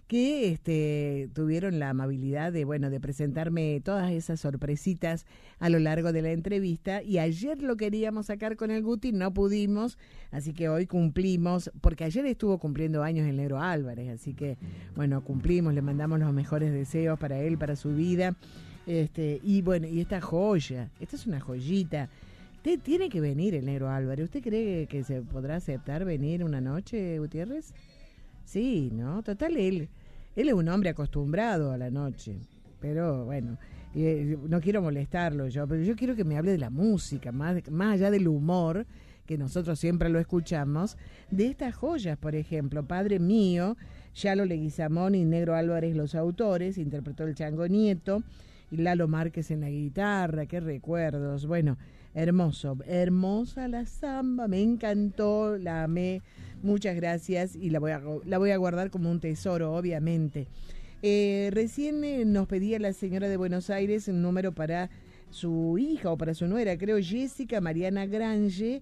que tuvieron la amabilidad de presentarme todas esas sorpresitas a lo largo de la entrevista, y ayer lo queríamos sacar con el Guti, no pudimos, así que hoy cumplimos, porque ayer estuvo cumpliendo años el Negro Álvarez, así que cumplimos, le mandamos los mejores deseos para él, para su vida, y esta joya, esta es una joyita. Usted tiene que venir el Negro Álvarez. ¿Usted cree que se podrá aceptar venir una noche, Gutiérrez? Sí, ¿no? Total, él es un hombre acostumbrado a la noche, pero bueno, no quiero molestarlo yo, pero yo quiero que me hable de la música, más allá del humor, que nosotros siempre lo escuchamos, de estas joyas, por ejemplo, Padre Mío, Yalo Leguizamón y Negro Álvarez los autores, interpretó el Chango Nieto, y Lalo Márquez en la guitarra, qué recuerdos, bueno, hermosa la samba, me encantó, la amé, muchas gracias, y la voy a guardar como un tesoro, obviamente. Recién nos pedía la señora de Buenos Aires un número para su hija o para su nuera, creo, Jessica Mariana Grange,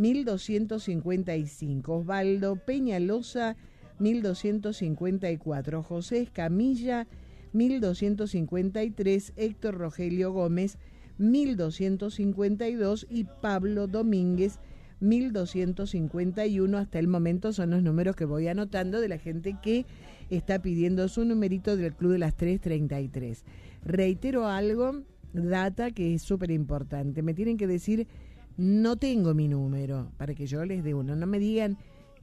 1255, Osvaldo Peñalosa, 1254, José Escamilla, 1253, Héctor Rogelio Gómez, 1252, y Pablo Domínguez, 1251. Hasta el momento son los números que voy anotando de la gente que está pidiendo su numerito del Club de las 333. Reitero algo, data que es súper importante. Me tienen que decir, no tengo mi número, para que yo les dé uno. No me digan,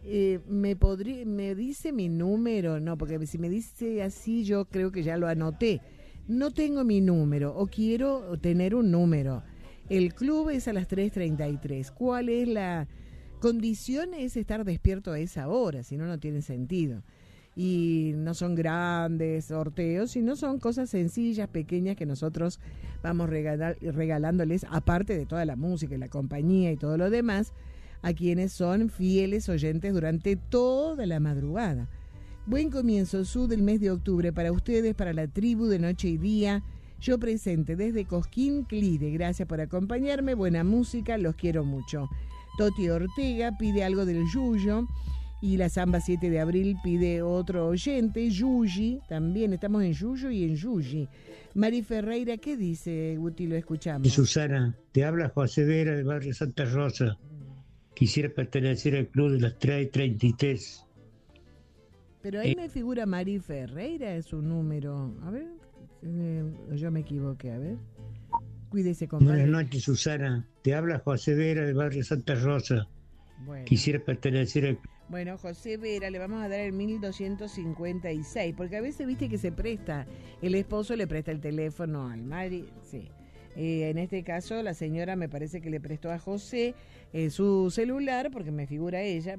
me dice mi número, no, porque si me dice así yo creo que ya lo anoté. No tengo mi número o quiero tener un número. El club es a las 3:33. ¿Cuál es la condición? Es estar despierto a esa hora, si no, no tiene sentido. Y no son grandes sorteos, sino son cosas sencillas, pequeñas, que nosotros vamos regalándoles, aparte de toda la música y la compañía y todo lo demás, a quienes son fieles oyentes durante toda la madrugada. Buen comienzo, del mes de octubre para ustedes, para la tribu de Noche y Día. Yo presente desde Cosquín, Clide. Gracias por acompañarme, buena música, los quiero mucho. Toti Ortega pide algo del Yuyo, y la Zamba 7 de abril pide otro oyente, Yuyi, también estamos en Yuyo y en Yuyi. Mari Ferreira, ¿qué dice, Guti? Lo escuchamos. Susana, te habla José Vera del barrio Santa Rosa. Quisiera pertenecer al club de las 3:33. Pero ahí me figura Mari Ferreira, es un número. A ver, yo me equivoqué, a ver. Cuídese, compadre. Buenas noches, Susana. Te habla José Vera del barrio Santa Rosa. Bueno. Quisiera pertenecer al... Bueno, José Vera, le vamos a dar el 1256, porque a veces viste que se presta, el esposo le presta el teléfono al Mari, sí. En este caso, la señora me parece que le prestó a José su celular, porque me figura ella,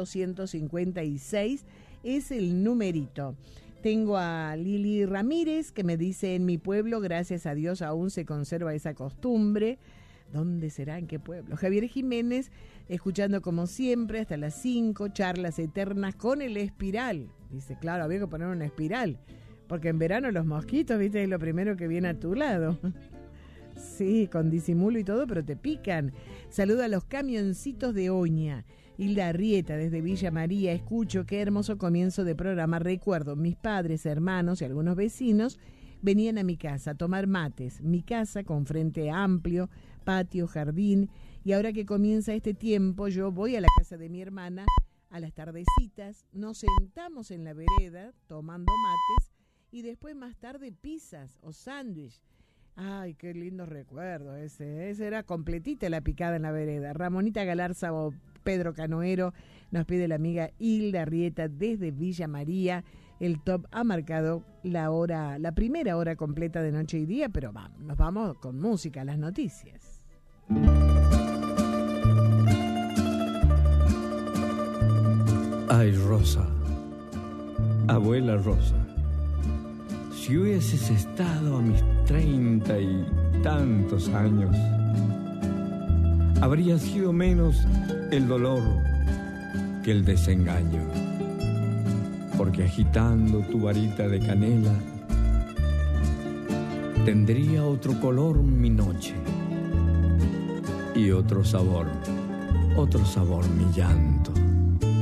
1256 es el numerito. Tengo a Lili Ramírez, que me dice, en mi pueblo, gracias a Dios, aún se conserva esa costumbre. ¿Dónde será? ¿En qué pueblo? Javier Jiménez, escuchando como siempre hasta las 5, charlas eternas con el espiral. Dice, claro, había que poner una espiral, porque en verano los mosquitos, viste, es lo primero que viene a tu lado. Sí, con disimulo y todo, pero te pican. Saluda a los camioncitos de Oña. Hilda Arrieta, desde Villa María, escucho, qué hermoso comienzo de programa. Recuerdo, mis padres, hermanos y algunos vecinos venían a mi casa a tomar mates. Mi casa con frente amplio, patio, jardín, y ahora que comienza este tiempo, yo voy a la casa de mi hermana a las tardecitas, nos sentamos en la vereda tomando mates y después más tarde pizzas o sándwich. Ay, qué lindos recuerdos ese era completita la picada en la vereda. Ramonita Galarza o Pedro Canoero nos pide la amiga Hilda Arrieta desde Villa María. El top ha marcado la primera hora completa de Noche y Día, pero nos vamos con música, las noticias. Ay, Rosa, abuela Rosa, si hubieses estado a mis 30 y tantos años, habría sido menos el dolor que el desengaño, porque agitando tu varita de canela tendría otro color mi noche y otro sabor mi llanto.